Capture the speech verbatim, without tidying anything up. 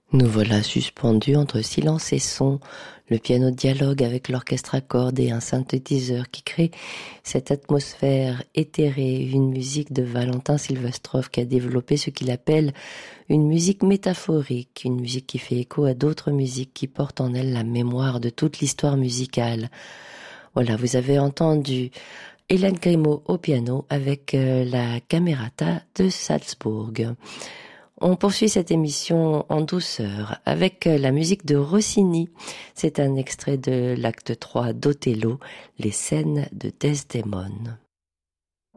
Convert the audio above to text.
Nous voilà suspendus entre silence et son, le piano dialogue avec l'orchestre à cordes et un synthétiseur qui crée cette atmosphère éthérée, une musique de Valentin Silvestrov qui a développé ce qu'il appelle une musique métaphorique, une musique qui fait écho à d'autres musiques qui portent en elle la mémoire de toute l'histoire musicale. Voilà, vous avez entendu Hélène Grimaud au piano avec euh, la Camerata de Salzbourg. On poursuit cette émission en douceur avec la musique de Rossini. C'est un extrait de l'acte trois d'Othello, les scènes de Desdémone.